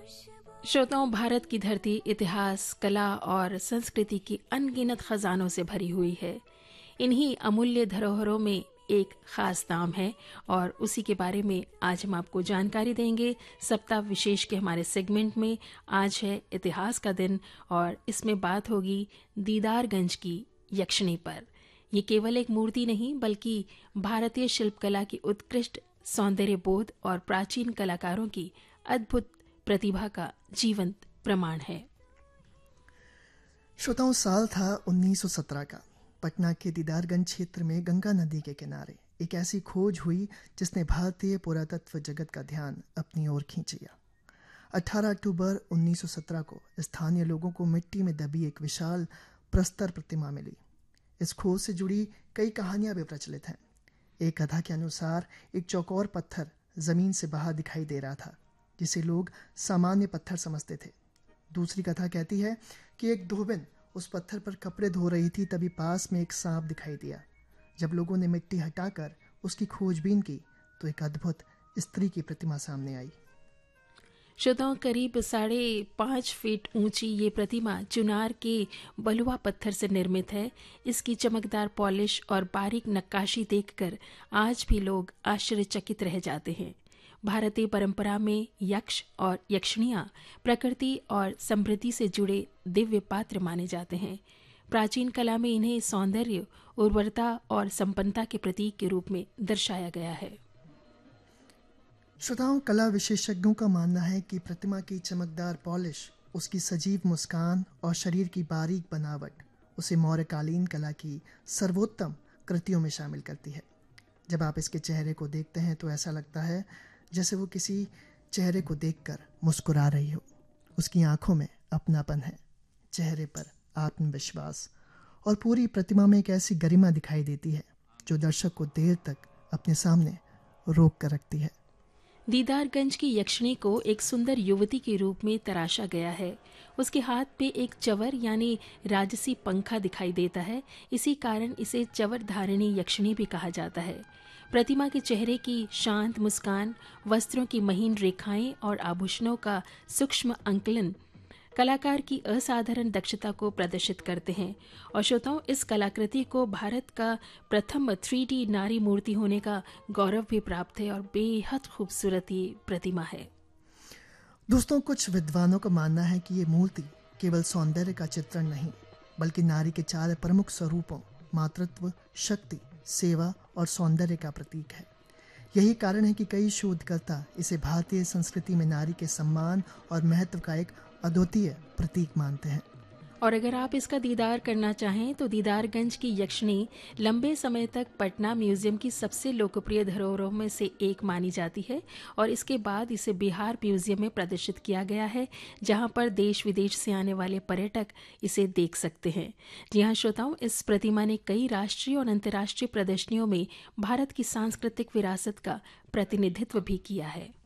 श्रोताओं, भारत की धरती इतिहास, कला और संस्कृति की अनगिनत खजानों से भरी हुई है। इन्हीं अमूल्य धरोहरों में एक खास नाम है और उसी के बारे में आज हम आपको जानकारी देंगे। सप्ताह विशेष के हमारे सेगमेंट में आज है इतिहास का दिन और इसमें बात होगी दीदारगंज की यक्षिणी पर। ये केवल एक मूर्ति नहीं बल्कि भारतीय शिल्पकला की उत्कृष्ट सौंदर्य बोध और प्राचीन कलाकारों की अद्भुत प्रतिभा का जीवंत प्रमाण है। श्रोताओं, साल था 1917 का। पटना के दीदारगंज क्षेत्र में गंगा नदी के किनारे एक ऐसी खोज हुई जिसने भारतीय पुरातत्व जगत का ध्यान अपनी ओर खींच लिया। 18 अक्टूबर 1917 को स्थानीय लोगों को मिट्टी में दबी एक विशाल प्रस्तर प्रतिमा मिली। इस खोज से जुड़ी कई कहानियां भी प्रचलित हैं। एक कथा के अनुसार एक चौकोर पत्थर जमीन से बाहर दिखाई दे रहा था, जिसे लोग सामान्य पत्थर समझते थे। दूसरी कथा कहती है कि एक धोबिन उस पत्थर पर कपड़े धो रही थी, तभी पास में एक सांप दिखाई दिया। जब लोगों ने मिट्टी हटाकर उसकी खोजबीन की तो एक अद्भुत स्त्री की प्रतिमा सामने आई। श्रोताओं, करीब 5.5 फीट ऊंची ये प्रतिमा चुनार के बलुआ पत्थर से निर्मित है। इसकी चमकदार पॉलिश और बारीक नक्काशी देखकर आज भी लोग आश्चर्यचकित रह जाते हैं। भारतीय परंपरा में यक्ष और यक्षिणियां प्रकृति और समृद्धि से जुड़े दिव्य पात्र माने जाते हैं। प्राचीन कला में इन्हें सौंदर्य, उर्वरता और संपन्नता के प्रतीक के रूप में दर्शाया गया है। श्रोताओं, कला विशेषज्ञों का मानना है कि प्रतिमा की चमकदार पॉलिश, उसकी सजीव मुस्कान और शरीर की बारीक बनावट उसे मौर्यकालीन कला की सर्वोत्तम कृतियों में शामिल करती है। जब आप इसके चेहरे को देखते हैं तो ऐसा लगता है जैसे वो किसी चेहरे को देखकर मुस्कुरा रही हो। उसकी आंखों में अपनापन है, चेहरे पर आत्मविश्वास और पूरी प्रतिमा में एक ऐसी गरिमा दिखाई देती है जो दर्शक को देर तक अपने सामने रोक कर रखती है। दीदारगंज की यक्षिणी को एक सुंदर युवती के रूप में तराशा गया है। उसके हाथ पे एक चवर यानी राजसी पंखा दिखाई देता है। इसी कारण इसे चवर धारिणी यक्षिणी भी कहा जाता है। प्रतिमा के चेहरे की शांत मुस्कान, वस्त्रों की महीन रेखाएं और आभूषणों का सूक्ष्म अंकलन कलाकार की असाधारण दक्षता को प्रदर्शित करते हैं। और श्रोताओं, इस कलाकृति को भारत का प्रथम 3D नारी मूर्ति होने का गौरव भी प्राप्त है और बेहद खूबसूरत ये प्रतिमा है। दोस्तों, कुछ विद्वानों का मानना है कि ये मूर्ति केवल सौंदर्य का चित्रण नहीं बल्कि नारी के 4 प्रमुख स्वरूपों मातृत्व, शक्ति, सेवा और सौंदर्य का प्रतीक है। यही कारण है कि कई शोधकर्ता इसे भारतीय संस्कृति में नारी के सम्मान और महत्व का एक अद्वितीय प्रतीक मानते हैं। और अगर आप इसका दीदार करना चाहें तो दीदारगंज की यक्षिणी लंबे समय तक पटना म्यूजियम की सबसे लोकप्रिय धरोहरों में से एक मानी जाती है और इसके बाद इसे बिहार म्यूजियम में प्रदर्शित किया गया है, जहां पर देश विदेश से आने वाले पर्यटक इसे देख सकते हैं। जी हाँ श्रोताओं, इस प्रतिमा ने कई राष्ट्रीय और अंतर्राष्ट्रीय प्रदर्शनियों में भारत की सांस्कृतिक विरासत का प्रतिनिधित्व भी किया है।